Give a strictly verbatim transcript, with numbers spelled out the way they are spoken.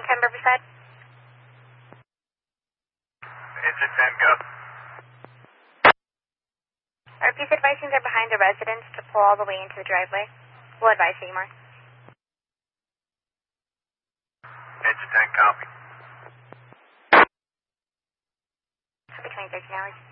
ten Riverside. Engine ten, go. Our police advising they're behind the residence to pull all the way into the driveway. We'll advise Seymour. Engine ten, copy. Between thirteen hours.